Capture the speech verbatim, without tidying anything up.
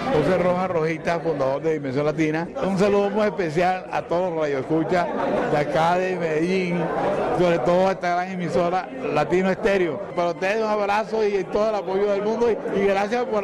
José Rojas Rojita, fundador de Dimensión Latina. Un saludo muy especial a todos los radioescuchas de acá de Medellín, sobre todo a esta gran emisora Latino Estéreo. Para ustedes un abrazo y todo el apoyo del mundo y, y gracias por